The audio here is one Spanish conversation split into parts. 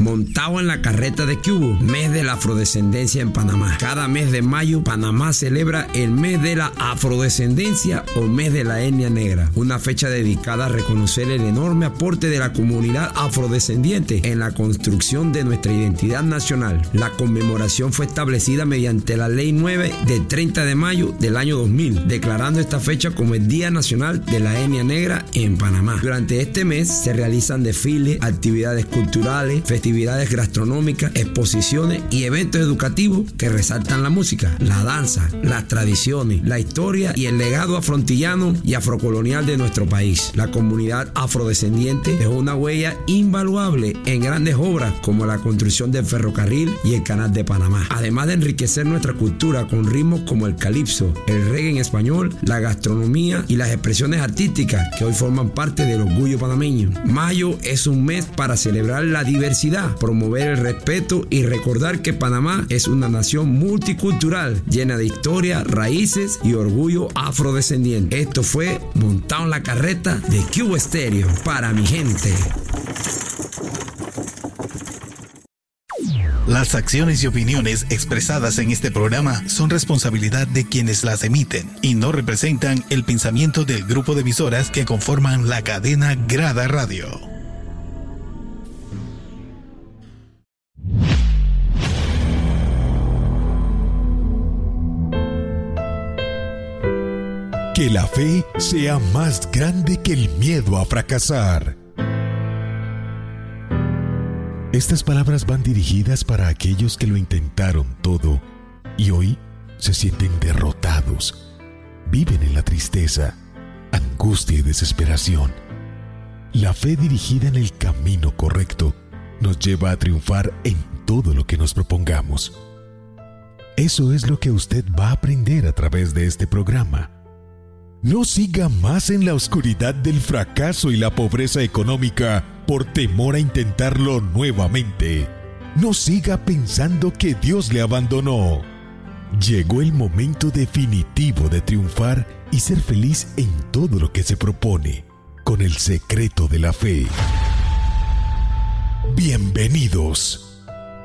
montado en la carreta de Cubo, mes de la afrodescendencia en Panamá. Cada mes de mayo, Panamá celebra el mes de la afrodescendencia o mes de la etnia negra, una fecha dedicada a reconocer el enorme aporte de la comunidad afrodescendiente en la construcción de nuestra identidad nacional. La conmemoración fue establecida mediante la Ley 9 de 30 de mayo del año 2000, declarando esta fecha como el Día Nacional de la Etnia Negra en Panamá. Durante este mes se realizan desfiles, actividades culturales, festividades gastronómicas, exposiciones y eventos educativos que resaltan la música, la danza, las tradiciones, la historia y el legado afrontillano y afrocolonial de nuestro país. La comunidad afrodescendiente dejó una huella invaluable en grandes obras como la construcción del ferrocarril y el canal de Panamá, además de enriquecer nuestra cultura con ritmos como el calipso, el reggae en español, la gastronomía y las expresiones artísticas que hoy forman parte del orgullo panameño. Mayo es un mes para celebrar la diversidad, promover el respeto y recordar que Panamá es una nación multicultural llena de historia, raíces y orgullo afrodescendiente. Esto fue Montado en la Carreta de Cubo Estéreo para mi gente. Las acciones y opiniones expresadas en este programa son responsabilidad de quienes las emiten y no representan el pensamiento del grupo de emisoras que conforman la cadena Grada Radio. Que la fe sea más grande que el miedo a fracasar. Estas palabras van dirigidas para aquellos que lo intentaron todo y hoy se sienten derrotados. Viven en la tristeza, angustia y desesperación. La fe dirigida en el camino correcto nos lleva a triunfar en todo lo que nos propongamos. Eso es lo que usted va a aprender a través de este programa. No siga más en la oscuridad del fracaso y la pobreza económica por temor a intentarlo nuevamente. No siga pensando que Dios le abandonó. Llegó el momento definitivo de triunfar y ser feliz en todo lo que se propone, con el secreto de la fe. Bienvenidos.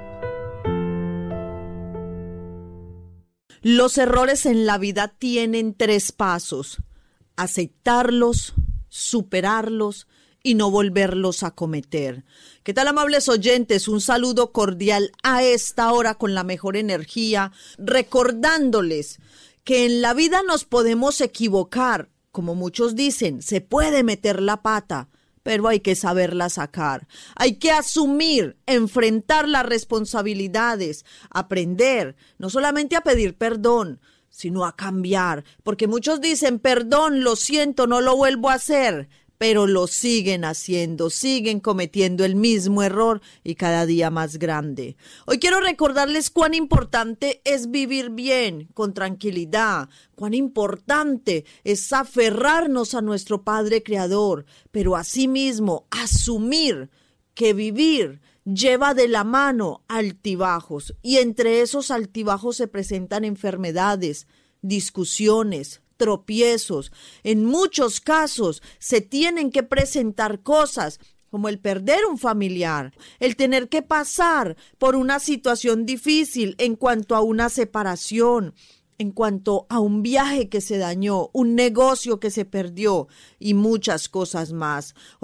Los errores en la vida tienen 3 pasos: aceptarlos, superarlos y no volverlos a cometer. ¿Qué tal, amables oyentes? Un saludo cordial a esta hora con la mejor energía, recordándoles que en la vida nos podemos equivocar. Como muchos dicen, se puede meter la pata, pero hay que saberla sacar. Hay que asumir, enfrentar las responsabilidades, aprender, no solamente a pedir perdón, sino a cambiar. Porque muchos dicen, perdón, lo siento, no lo vuelvo a hacer, pero lo siguen haciendo, siguen cometiendo el mismo error y cada día más grande. Hoy quiero recordarles cuán importante es vivir bien, con tranquilidad, cuán importante es aferrarnos a nuestro Padre Creador, pero asimismo asumir que vivir lleva de la mano altibajos y entre esos altibajos se presentan enfermedades, discusiones, tropiezos. En muchos casos se tienen que presentar cosas como el perder un familiar, el tener que pasar por una situación difícil en cuanto a una separación, en cuanto a un viaje que se dañó, un negocio que se perdió y muchas cosas más.